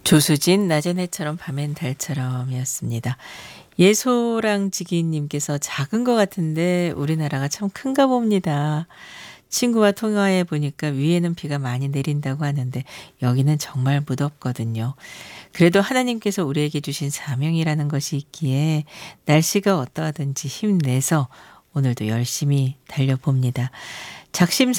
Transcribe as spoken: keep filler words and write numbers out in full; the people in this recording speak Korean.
조수진 낮엔 해처럼 밤엔 달처럼이었습니다. 예소랑지기님께서 작은 것 같은데 우리나라가 참 큰가 봅니다. 친구와 통화해 보니까 위에는 비가 많이 내린다고 하는데 여기는 정말 무덥거든요. 그래도 하나님께서 우리에게 주신 사명이라는 것이 있기에 날씨가 어떠하든지 힘내서 오늘도 열심히 달려봅니다. 작심